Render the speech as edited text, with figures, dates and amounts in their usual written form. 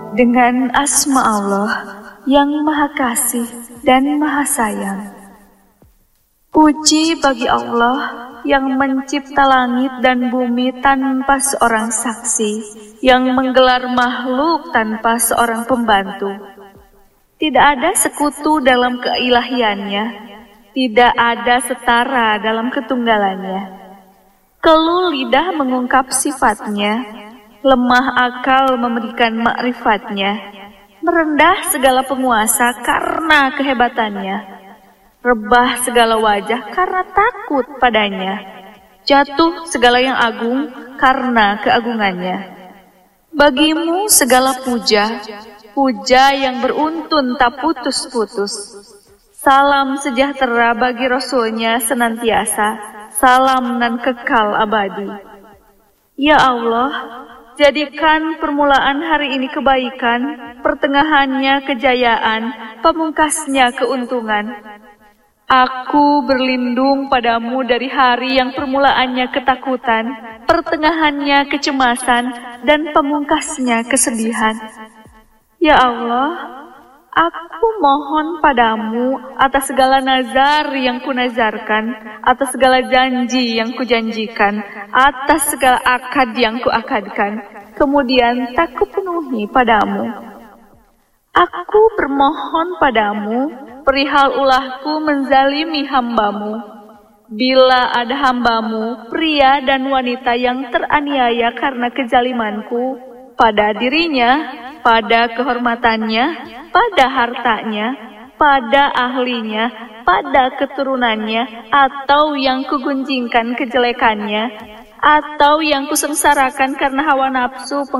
Dengan asma Allah yang Maha Kasih dan Maha Sayang. Puji bagi Allah yang mencipta langit dan bumi tanpa seorang saksi, yang menggelar makhluk tanpa seorang pembantu. Tidak ada sekutu dalam keilahiannya, tidak ada setara dalam ketunggalannya. Keluh lidah mengungkap sifatnya, lemah akal memberikan makrifatnya, merendah segala penguasa karena kehebatannya, rebah segala wajah karena takut padanya, jatuh segala yang agung karena keagungannya. Bagimu segala puja, puja yang beruntun tak putus-putus. Salam sejahtera bagi Rasulnya senantiasa, salam nan kekal abadi. Ya Allah, jadikan permulaan hari ini kebaikan, pertengahannya kejayaan, pemungkasnya keuntungan. Aku berlindung padamu dari hari yang permulaannya ketakutan, pertengahannya kecemasan, dan pemungkasnya kesedihan. Ya Allah, aku mohon padamu atas segala nazar yang kunazarkan, atas segala janji yang kujanjikan, atas segala akad yang kuakadkan, kemudian tak kupenuhi padamu. Aku bermohon padamu perihal ulahku menzalimi hambamu. Bila ada hambamu, pria dan wanita yang teraniaya karena kezalimanku, pada dirinya, pada kehormatannya, pada hartanya, pada ahlinya, pada keturunannya, atau yang kugunjingkan kejelekannya, atau yang kusengsarakan karena hawa nafsu